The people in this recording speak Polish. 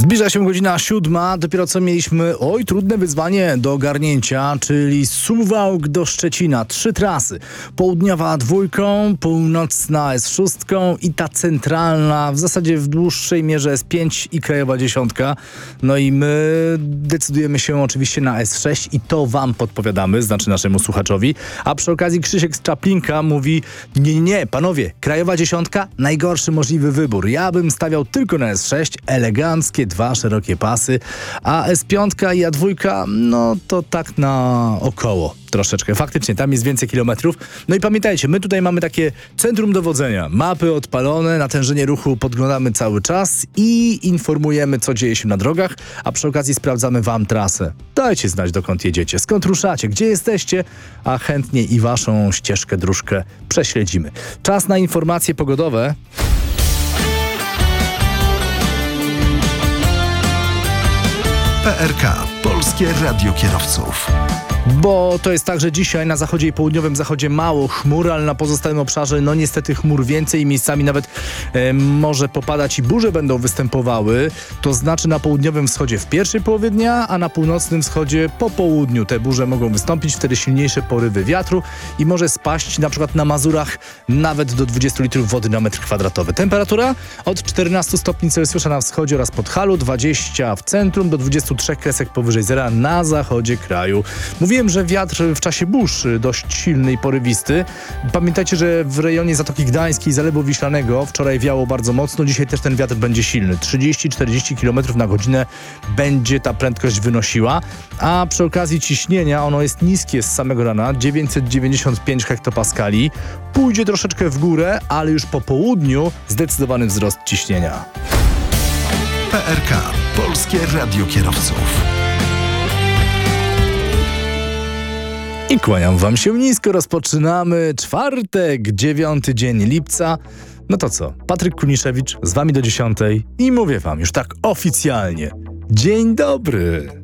Zbliża się godzina 7, dopiero co mieliśmy trudne wyzwanie do ogarnięcia, czyli Suwałk do Szczecina. 3 trasy. Południowa 2, północna S6 i ta centralna, w zasadzie w dłuższej mierze S5 i krajowa 10. No i my decydujemy się oczywiście na S6 i to wam podpowiadamy, znaczy naszemu słuchaczowi. A przy okazji Krzysiek z Czaplinka mówi, nie, panowie, krajowa 10, najgorszy możliwy wybór. Ja bym stawiał tylko na S6, eleganckie, 2 szerokie pasy, a S5 i A2, no to tak na około troszeczkę. Faktycznie, tam jest więcej kilometrów. No i pamiętajcie, my tutaj mamy takie centrum dowodzenia. Mapy odpalone, natężenie ruchu podglądamy cały czas i informujemy, co dzieje się na drogach, a przy okazji sprawdzamy wam trasę. Dajcie znać, dokąd jedziecie, skąd ruszacie, gdzie jesteście, a chętnie i waszą ścieżkę, dróżkę prześledzimy. Czas na informacje pogodowe. PRK, Polskie Radio Kierowców. Bo to jest tak, że dzisiaj na zachodzie i południowym zachodzie mało chmur, ale na pozostałym obszarze no niestety chmur więcej i miejscami nawet może popadać i burze będą występowały. To znaczy na południowym wschodzie w pierwszej połowie dnia, a na północnym wschodzie po południu te burze mogą wystąpić, wtedy silniejsze porywy wiatru i może spaść na przykład na Mazurach nawet do 20 litrów wody na metr kwadratowy. Temperatura od 14 stopni Celsjusza na wschodzie oraz Podhalu, 20 w centrum, do 23 kresek powyżej zera na zachodzie kraju. Mówiłem, że wiatr w czasie burz dość silny i porywisty. Pamiętajcie, że w rejonie Zatoki Gdańskiej i Zalewu Wiślanego wczoraj wiało bardzo mocno, dzisiaj też ten wiatr będzie silny. 30-40 km na godzinę będzie ta prędkość wynosiła, a przy okazji ciśnienia ono jest niskie z samego rana, 995 hektopaskali. Pójdzie troszeczkę w górę, ale już po południu zdecydowany wzrost ciśnienia. PRK, Polskie Radio Kierowców. I kłaniam wam się nisko, rozpoczynamy czwartek, 9 dzień lipca. No to co, Patryk Kuniszewicz z wami do 10 i mówię wam już tak oficjalnie. Dzień dobry!